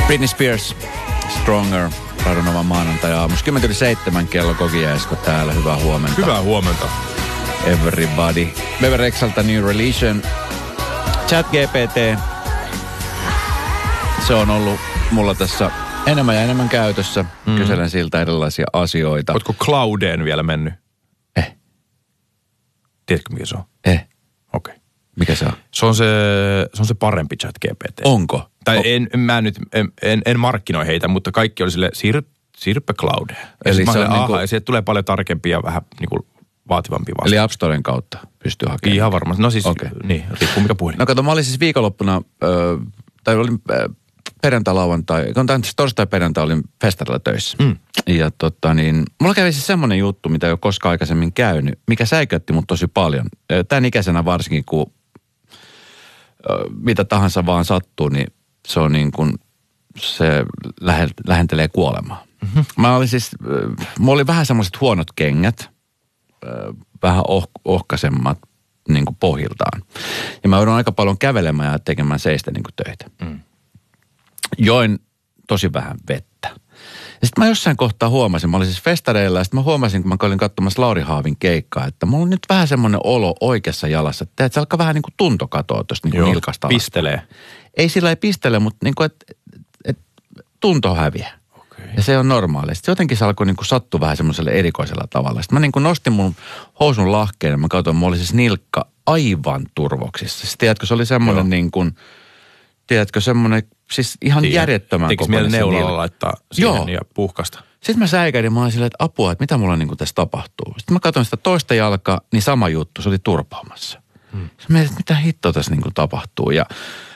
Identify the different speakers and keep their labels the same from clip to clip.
Speaker 1: Britney Spears, Stronger, Radionovan maanantaja-aamus. 10:07 kello, Koki ja Esko täällä. Hyvää huomenta.
Speaker 2: Hyvää huomenta.
Speaker 1: Everybody. Bebe Rexalta New Religion. ChatGPT. Se on ollut mulla tässä enemmän ja enemmän käytössä. Kyselen siltä erilaisia asioita.
Speaker 2: Ootko Cloudeen vielä mennyt? Tiedätkö mikä se on?
Speaker 1: Okei.
Speaker 2: Okay.
Speaker 1: Mikä se on?
Speaker 2: Se on se parempi ChatGPT.
Speaker 1: Onko?
Speaker 2: Tai en markkinoi heitä, mutta kaikki oli sille Sirpe Cloudeen.
Speaker 1: Eli se on
Speaker 2: niinku, ja sieltä tulee paljon tarkempia ja vähän niinku vaativampia vastauksia.
Speaker 1: Eli App Storen kautta pystyy hakemaan.
Speaker 2: Ihan varmasti. No siis, niin, riippuu mikä puhelin.
Speaker 1: No kato, mä olin siis viikonloppuna, tai olin perjantai-lauantai, torstai-perjantai olin festarilla töissä. Ja mulla kävi siis semmoinen juttu, mitä ei ole koskaan aikaisemmin käynyt, mikä säikäytti mut tosi paljon. Tän ikäisenä varsinkin, kun mitä tahansa vaan sattuu, niin se on niin kuin, se lähentelee kuolemaa. Mä olin siis, mulla oli vähän semmoiset huonot kengät, vähän ohkaisemmat niin kuin pohjiltaan. Ja mä joudun aika paljon kävelemään ja tekemään seistä niin kuin töitä. Join tosi vähän vettä. Ja sitten mä jossain kohtaa huomasin, mä olin siis festareilla ja sitten mä huomasin, kun mä olin katsomassa Lauri Haavin keikkaa, että mulla on nyt vähän semmoinen olo oikeassa jalassa, että se alkaa vähän niin kuin tunto katoa tuosta niin kuin nilkasta.
Speaker 2: Pistelee.
Speaker 1: Ei sillä ei pistele, mutta niin kuin, että tunto häviää. Okay. Ja se on normaali. Sitten jotenkin se alkoi niin kuin sattua vähän semmoiselle erikoisella tavalla. Sitten mä niin kuin nostin mun housun lahkeen ja mä katsoin, mulla oli siis nilkka aivan turvoksissa. Sitten tiedätkö, se oli semmoinen niin kuin, tiedätkö, semmoinen siis ihan järjettömän kokoinen.
Speaker 2: Teikö mieleen neulalla laittaa siihen ja puhkasta?
Speaker 1: Sitten mä säikähdin, mä olin silleen, että apua, että mitä mulla niin kuin tässä tapahtuu. Sitten mä katsoin sitä toista jalkaa, niin sama juttu, se oli turpaamassa. Sitten mä mietin, että mitä hittoa tässä niin kuin tapahtuu. Ja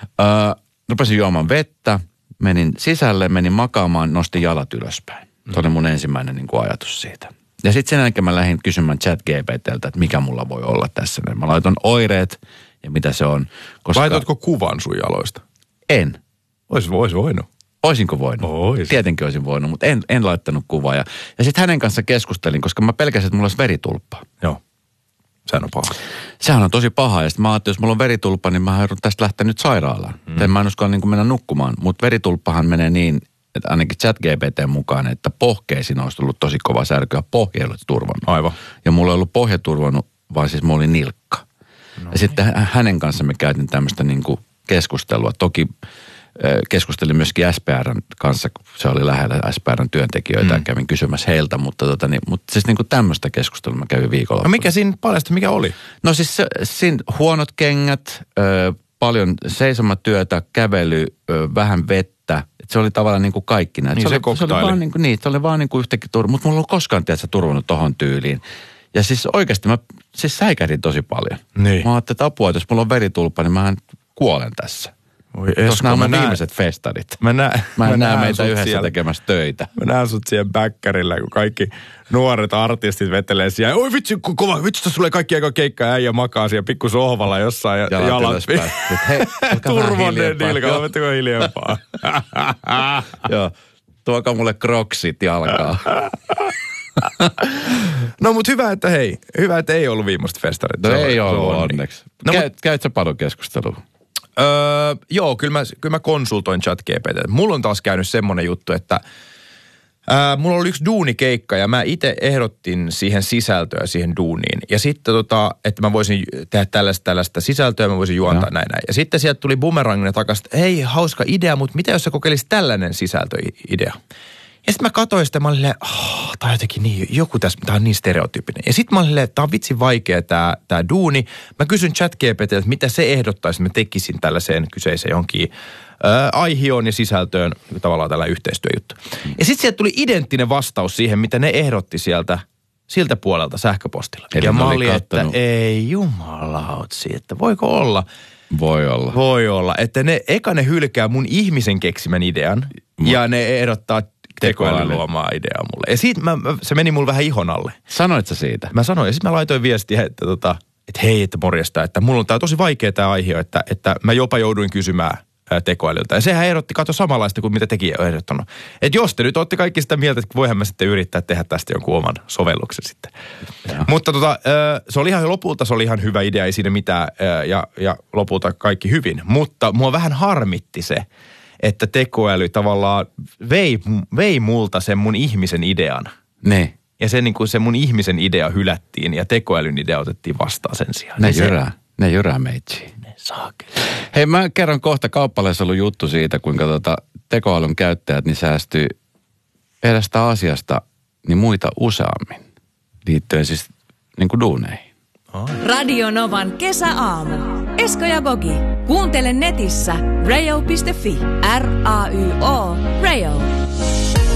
Speaker 1: rupesin juomaan vettä, menin sisälle, menin makaamaan, nostin jalat ylöspäin. Se oli mun ensimmäinen niin kuin ajatus siitä. Ja sitten sen jälkeen mä lähdin kysymään ChatGPT:ltä, että mikä mulla voi olla tässä. Mä laitoin oireet ja mitä se on.
Speaker 2: Laitoitko kuvan sun jaloista?
Speaker 1: En.
Speaker 2: Ois voinut.
Speaker 1: Oisinko voinut?
Speaker 2: Ois.
Speaker 1: Tietenkin olisin voinut, mutta en laittanut kuvaa. Ja sitten hänen kanssa keskustelin, koska mä pelkäsin, että mulla olisi veritulppa.
Speaker 2: Joo. Sehän on paha.
Speaker 1: Sehän on tosi paha. Ja sitten mä ajattelin, jos mulla on veritulppa, niin mä joudun tästä lähteä nyt sairaalaan. Mä en uskalla niin mennä nukkumaan. Mutta veritulppahan menee niin, että ainakin ChatGPT:n mukaan, että pohkeisiin olisi tullut tosi kova särky ja pohja ei ollut turvannut.
Speaker 2: Aivan.
Speaker 1: Ja mulla ei ollut pohja turvannut, vaan siis mulla oli nilkka. No. Ja sitten hänen kanssa me käytin tämmöistä niin kuin keskustelua. Toki keskustelin myöskin SPR:n kanssa, kun se oli lähellä SPR:n työntekijöitä ja kävin kysymässä heiltä, mutta siis niin kuin tämmöistä keskustelua mä kävin viikolla.
Speaker 2: No mikä siinä paljastui, mikä oli?
Speaker 1: No siis siinä huonot kengät, paljon seisomatyötä, kävely, vähän vettä. Se oli tavallaan niin kuin kaikki näitä.
Speaker 2: Niin se
Speaker 1: se oli vaan niin kuin yhtäkkiä mutta mulla ei ollut koskaan turvannut tohon tyyliin. Ja siis oikeasti mä siis säikähdin tosi paljon.
Speaker 2: Niin.
Speaker 1: Mä ajattelin, että apua, että jos mulla on veritulppa, niin mähän kuolen tässä. Tuossa nämä on mun viimeiset festarit. Mä en näe meitä yhdessä siellä tekemässä töitä.
Speaker 2: Mä näen sut siellä bäkkärillä, kun kaikki nuoret artistit vetelee siellä. Oi vitsi, kova, vitsi, tässä tulee kaikki aika keikka ja äijä makaa siellä pikku sohvalla jossain ja jalat.
Speaker 1: Hei,
Speaker 2: turvonen nilkalla, vettäkö hiljempaa.
Speaker 1: Joo, tuokaa mulle kroksit jalkaa.
Speaker 2: No mut hyvä, että ei ollut viimeiset festarit.
Speaker 1: No ei ollut onneksi. No, käyt sä paljon keskustelua?
Speaker 2: Joo, kyllä mä konsultoin ChatGPT. Mulla on taas käynyt semmoinen juttu, että mulla oli yksi duunikeikka ja mä itse ehdottin siihen sisältöä siihen duuniin. Ja sitten että mä voisin tehdä tällaista sisältöä, mä voisin juontaa näin. Ja sitten sieltä tuli bumerangina takaisin, että hei, hauska idea, mutta mitä jos sä kokeilisit tällainen sisältöidea? Ja sitten mä katsoin sitä, mä olin silleen, tää on jotenkin niin, joku tässä, tää on niin stereotyyppinen. Ja sitten mä olin silleen, että tää on vitsin vaikea tää duuni. Mä kysyn ChatGPT:ltä, että mitä se ehdottaisi, että mä tekisin tällaiseen kyseiseen johonkin aihioon ja sisältöön, tavallaan tällainen yhteistyöjuttu. Ja sitten sieltä tuli identtinen vastaus siihen, mitä ne ehdotti siltä puolelta sähköpostilla.
Speaker 1: Eli
Speaker 2: ja mä olin, että ei jumalautsi, että voiko olla? Voi olla, että ne hylkää mun ihmisen keksimän idean ja ne ehdottaa tekoälyn luomaa ideaa mulle. Ja siitä se meni mulle vähän ihon alle.
Speaker 1: Sanoit sä siitä?
Speaker 2: Mä sanoin ja sitten mä laitoin viestiä, että hei, että morjesta, että mulla on tää tosi vaikea tää aihe, että mä jopa jouduin kysymään tekoälyltä. Ja sehän ehdotti, samanlaista kuin mitä tekijä on ehdottanut. Että jos te nyt olette kaikki sitä mieltä, että voihan mä sitten yrittää tehdä tästä jonkun oman sovelluksen sitten. Ja. Mutta se oli ihan hyvä idea, ei siinä mitään ja lopulta kaikki hyvin. Mutta mua vähän harmitti se, että tekoäly tavallaan vei multa sen mun ihmisen idean.
Speaker 1: Niin.
Speaker 2: Ja se mun ihmisen idea hylättiin ja tekoälyn idea otettiin vastaan sen sijaan.
Speaker 1: Ne jyrää meitsiin.
Speaker 2: Ne saakeli.
Speaker 1: Hei, mä kerron kohta kauppaleessa ollut juttu siitä, kuinka tekoälyn käyttäjät niin säästyy edestä asiasta niin muita useammin. Liittyen siis niin kuin duuneihin.
Speaker 3: Radio Novan kesäaamu. Esko ja Bogi. Kuuntele netissä radio.fi. RAYO. Radio.